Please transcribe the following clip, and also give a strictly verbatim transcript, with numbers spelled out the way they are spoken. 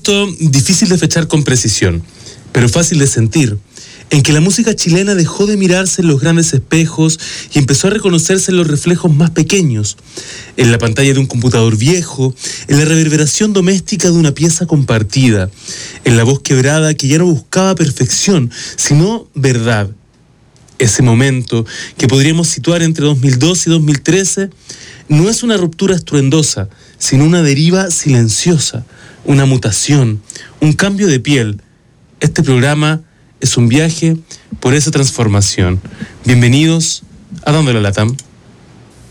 momento difícil de fechar con precisión, pero fácil de sentir, en que la música chilena dejó de mirarse en los grandes espejos y empezó a reconocerse en los reflejos más pequeños, en la pantalla de un computador viejo, en la reverberación doméstica de una pieza compartida, en la voz quebrada que ya no buscaba perfección, sino verdad. Ese momento, que podríamos situar entre dos mil doce y dos mil trece, no es una ruptura estruendosa, sino una deriva silenciosa, una mutación, un cambio de piel. Este programa es un viaje por esa transformación. Bienvenidos a Dándole a Latam.